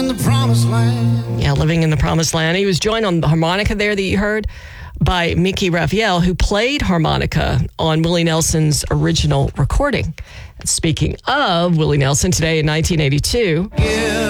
in the promised land. Yeah, living in the promised land. He was joined on the harmonica there that you heard by Mickey Raphael, who played harmonica on Willie Nelson's original recording. Speaking of Willie Nelson, today in 1982... Yeah.